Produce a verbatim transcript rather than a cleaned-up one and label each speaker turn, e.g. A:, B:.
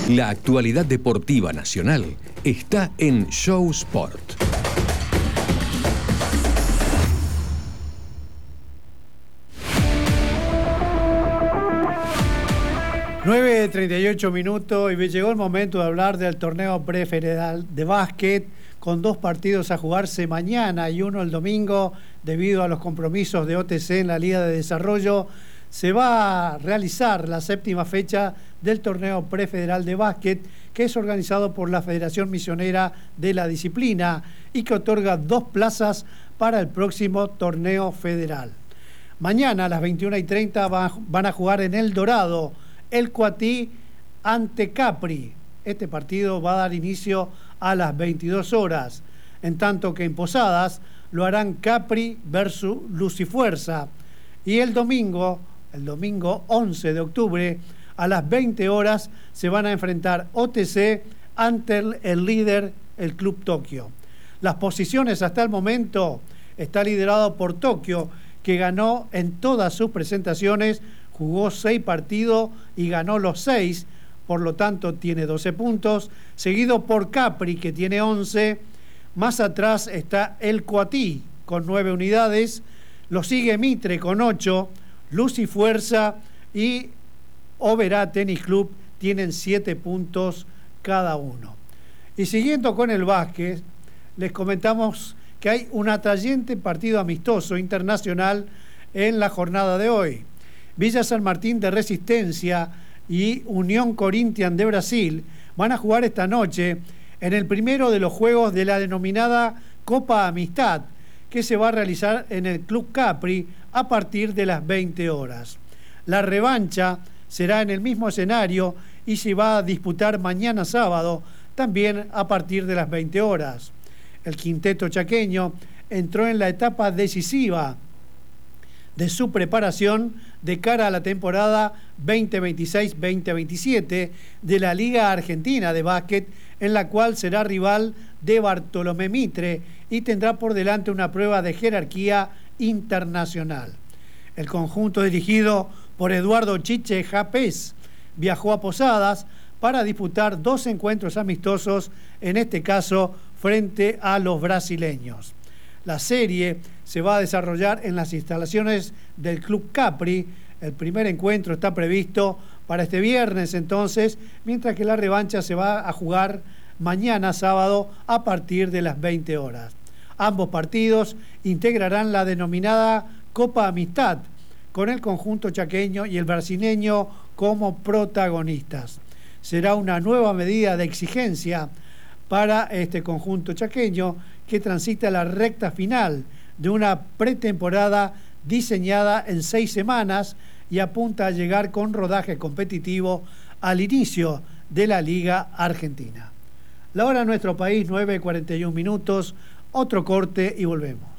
A: La actualidad deportiva nacional está en Show Sport.
B: nueve treinta y ocho minutos y llegó el momento de hablar del torneo prefederal de básquet con dos partidos a jugarse mañana y uno el domingo debido a los compromisos de O T C en la Liga de Desarrollo. Se va a realizar la séptima fecha del torneo prefederal de básquet que es organizado por la Federación Misionera de la Disciplina y que otorga dos plazas para el próximo torneo federal. Mañana a las veintiuna y treinta van a jugar en El Dorado el Coatí ante Capri. Este partido va a dar inicio a las veintidós horas, en tanto que en Posadas lo harán Capri versus Lucifuerza. Y el domingo, el domingo once de octubre, a las veinte horas, se van a enfrentar O T C ante el, el líder, el Club Tokio. Las posiciones hasta el momento está liderado por Tokio, que ganó en todas sus presentaciones, jugó seis partidos y ganó los seis, por lo tanto tiene doce puntos, seguido por Capri, que tiene once. Más atrás está el Coatí con nueve unidades, lo sigue Mitre con ocho, Lucifuerza y Oberá Tenis Club tienen siete puntos cada uno. Y siguiendo con el básquet, les comentamos que hay un atrayente partido amistoso internacional en la jornada de hoy. Villa San Martín de Resistencia y Unión Corinthians de Brasil van a jugar esta noche en el primero de los juegos de la denominada Copa Amistad, que se va a realizar en el Club Capri a partir de las veinte horas. La revancha será en el mismo escenario y se va a disputar mañana sábado, también a partir de las veinte horas. El quinteto chaqueño entró en la etapa decisiva de su preparación de cara a la temporada veinte veintiséis veinte veintisiete de la Liga Argentina de Básquet, en la cual será rival de Bartolomé Mitre y tendrá por delante una prueba de jerarquía internacional. El conjunto dirigido por Eduardo Chiche Japés viajó a Posadas para disputar dos encuentros amistosos, en este caso frente a los brasileños. La serie se va a desarrollar en las instalaciones del Club Capri. El primer encuentro está previsto para este viernes entonces, mientras que la revancha se va a jugar mañana sábado a partir de las veinte horas. Ambos partidos integrarán la denominada Copa Amistad, con el conjunto chaqueño y el brasileño como protagonistas. Será una nueva medida de exigencia para este conjunto chaqueño que transita la recta final de una pretemporada diseñada en seis semanas y apunta a llegar con rodaje competitivo al inicio de la Liga Argentina. La hora en nuestro país, nueve cuarenta y un minutos, otro corte y volvemos.